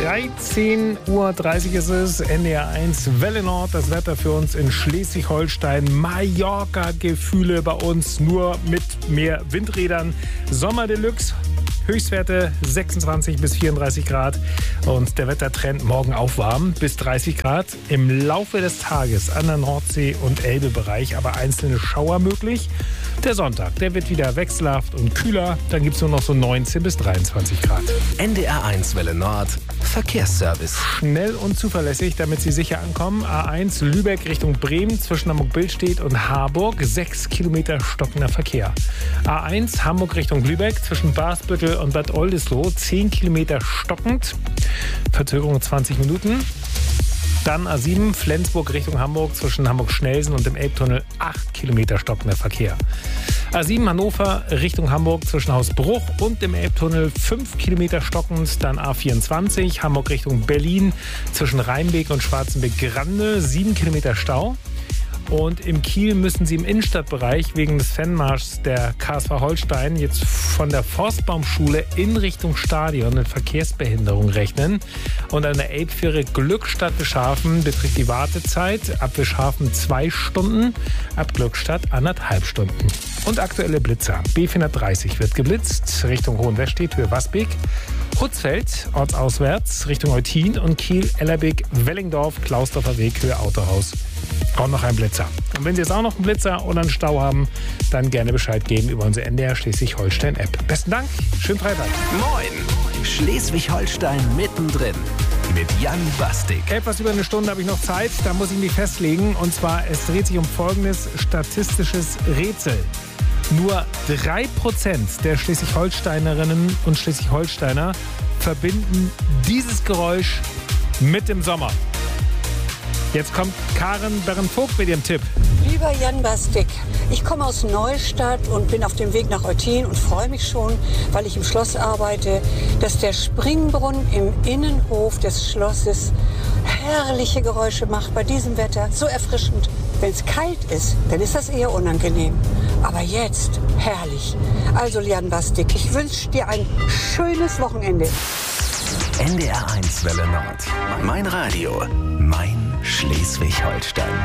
13:30 Uhr ist es, NDR 1 Welle Nord, das Wetter für uns in Schleswig-Holstein. Mallorca-Gefühle bei uns, nur mit mehr Windrädern. Sommer Deluxe, Höchstwerte 26 bis 34 Grad und der Wettertrend morgen auch warm bis 30 Grad. Im Laufe des Tages an der Nordsee- und Elbebereich aber einzelne Schauer möglich. Der Sonntag, der wird wieder wechselhaft und kühler. Dann gibt es nur noch so 19 bis 23 Grad. NDR 1 Welle Nord, Verkehrsservice. Schnell und zuverlässig, damit Sie sicher ankommen. A1 Lübeck Richtung Bremen zwischen Hamburg-Billstedt und Harburg. 6 Kilometer stockender Verkehr. A1 Hamburg Richtung Lübeck zwischen Basbüttel und Bad Oldesloe. 10 Kilometer stockend. Verzögerung 20 Minuten. Dann A7 Flensburg Richtung Hamburg zwischen Hamburg-Schnelsen und dem Elbtunnel 8 Kilometer stockender Verkehr. A7 Hannover Richtung Hamburg zwischen Hausbruch und dem Elbtunnel 5 Kilometer stockend. Dann A24 Hamburg Richtung Berlin zwischen Rheinbeek und Schwarzenbeck-Grande 7 Kilometer Stau. Und im Kiel müssen Sie im Innenstadtbereich wegen des Fanmarschs der KSV Holstein jetzt von der Forstbaumschule in Richtung Stadion mit Verkehrsbehinderung rechnen. Und an der Elbfähre Glückstadt Wischhafen beträgt die Wartezeit ab Wischhafen 2 Stunden, ab Glückstadt 1,5 Stunden. Und aktuelle Blitzer. B430 wird geblitzt Richtung Hohenwestedt, Höhe Wasbeek. Hutzfeld, ortsauswärts, Richtung Eutin und Kiel, Ellerbeek, Wellingdorf, Klausdorfer Weg, Höhe Autohaus. Auch noch ein Blitzer. Und wenn Sie jetzt auch noch einen Blitzer oder einen Stau haben, dann gerne Bescheid geben über unsere NDR Schleswig-Holstein-App. Besten Dank, schönen Freitag. Moin, Schleswig-Holstein mittendrin mit Jan Bastik. Etwas über eine Stunde habe ich noch Zeit, da muss ich mich festlegen. Und zwar, es dreht sich um folgendes statistisches Rätsel. Nur 3% der Schleswig-Holsteinerinnen und Schleswig-Holsteiner verbinden dieses Geräusch mit dem Sommer. Jetzt kommt Karen Berrenvogt mit ihrem Tipp. Lieber Jan Bastik, ich komme aus Neustadt und bin auf dem Weg nach Eutin und freue mich schon, weil ich im Schloss arbeite, dass der Springbrunnen im Innenhof des Schlosses herrliche Geräusche macht bei diesem Wetter. So erfrischend. Wenn es kalt ist, dann ist das eher unangenehm. Aber jetzt herrlich. Also Jan Bastik, ich wünsche dir ein schönes Wochenende. NDR 1 Welle Nord. Mein Radio, mein Schleswig-Holstein.